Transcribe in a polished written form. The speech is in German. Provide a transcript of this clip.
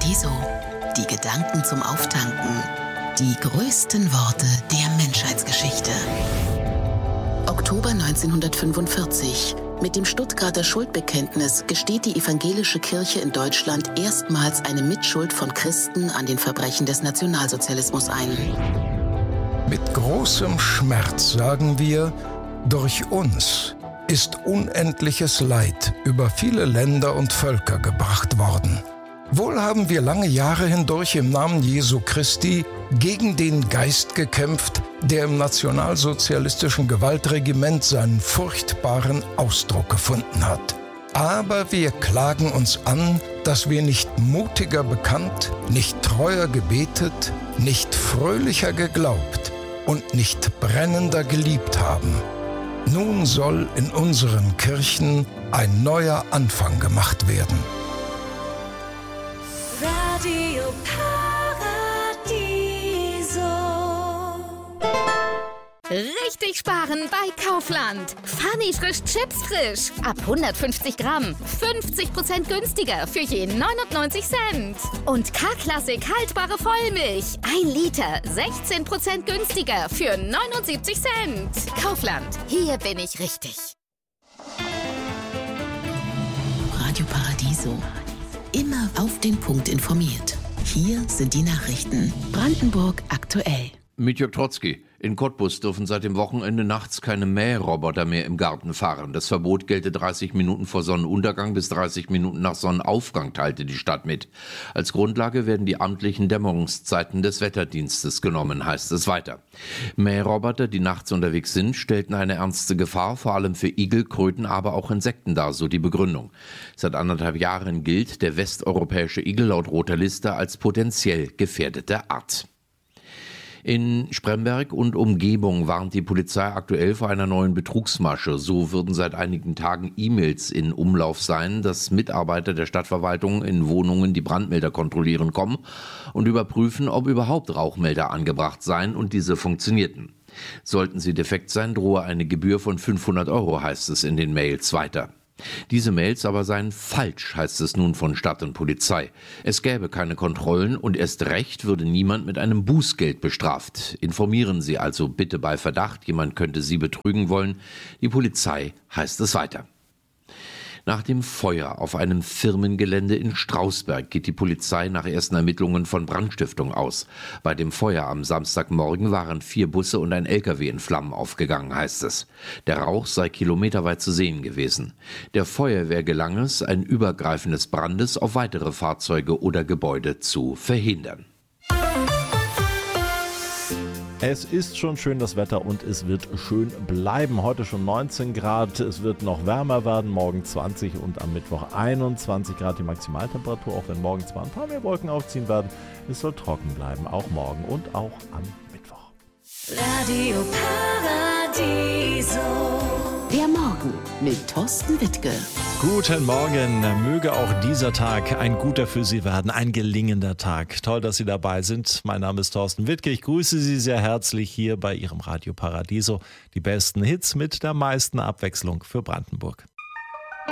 Paradiso. Die Gedanken zum Auftanken. Die größten Worte der Menschheitsgeschichte. Oktober 1945. Mit dem Stuttgarter Schuldbekenntnis gesteht die evangelische Kirche in Deutschland erstmals eine Mitschuld von Christen an den Verbrechen des Nationalsozialismus ein. Mit großem Schmerz sagen wir, durch uns ist unendliches Leid über viele Länder und Völker gebracht worden. Wohl haben wir lange Jahre hindurch im Namen Jesu Christi gegen den Geist gekämpft, der im nationalsozialistischen Gewaltregiment seinen furchtbaren Ausdruck gefunden hat. Aber wir klagen uns an, dass wir nicht mutiger bekannt, nicht treuer gebetet, nicht fröhlicher geglaubt und nicht brennender geliebt haben. Nun soll in unseren Kirchen ein neuer Anfang gemacht werden. Radio Paradiso. Richtig sparen bei Kaufland. Funny frisch Chips frisch. Ab 150 Gramm. 50% günstiger für je 99 Cent. Und K-Klassik haltbare Vollmilch. 1 Liter. 16% günstiger für 79 Cent. Kaufland. Hier bin ich richtig. Radio Paradiso. Immer auf den Punkt informiert. Hier sind die Nachrichten. Brandenburg aktuell. Mit Jörg Trotzki. In Cottbus dürfen seit dem Wochenende nachts keine Mähroboter mehr im Garten fahren. Das Verbot gelte 30 Minuten vor Sonnenuntergang bis 30 Minuten nach Sonnenaufgang, teilte die Stadt mit. Als Grundlage werden die amtlichen Dämmerungszeiten des Wetterdienstes genommen, heißt es weiter. Mähroboter, die nachts unterwegs sind, stellten eine ernste Gefahr, vor allem für Igel, Kröten, aber auch Insekten dar, so die Begründung. Seit 1,5 Jahren gilt der westeuropäische Igel laut Roter Liste als potenziell gefährdete Art. In Spremberg und Umgebung warnt die Polizei aktuell vor einer neuen Betrugsmasche. So würden seit einigen Tagen E-Mails in Umlauf sein, dass Mitarbeiter der Stadtverwaltung in Wohnungen die Brandmelder kontrollieren kommen und überprüfen, ob überhaupt Rauchmelder angebracht seien und diese funktionierten. Sollten sie defekt sein, drohe eine Gebühr von 500 €, heißt es in den Mails weiter. Diese Mails aber seien falsch, heißt es nun von Stadt und Polizei. Es gäbe keine Kontrollen und erst recht würde niemand mit einem Bußgeld bestraft. Informieren Sie also bitte bei Verdacht, jemand könnte Sie betrügen wollen. Die Polizei, heißt es weiter. Nach dem Feuer auf einem Firmengelände in Strausberg geht die Polizei nach ersten Ermittlungen von Brandstiftung aus. Bei dem Feuer am Samstagmorgen waren 4 Busse und ein LKW in Flammen aufgegangen, heißt es. Der Rauch sei kilometerweit zu sehen gewesen. Der Feuerwehr gelang es, ein Übergreifen des Brandes auf weitere Fahrzeuge oder Gebäude zu verhindern. Es ist schon schön das Wetter und es wird schön bleiben. Heute schon 19 Grad, es wird noch wärmer werden, morgen 20 und am Mittwoch 21 Grad die Maximaltemperatur, auch wenn morgen zwar ein paar mehr Wolken aufziehen werden. Es soll trocken bleiben, auch morgen und auch am Mittwoch. Radio Paradiso. Der Morgen mit Thorsten Wittke. Guten Morgen, möge auch dieser Tag ein guter für Sie werden, ein gelingender Tag. Toll, dass Sie dabei sind. Mein Name ist Thorsten Wittke. Ich grüße Sie sehr herzlich hier bei Ihrem Radio Paradiso. Die besten Hits mit der meisten Abwechslung für Brandenburg.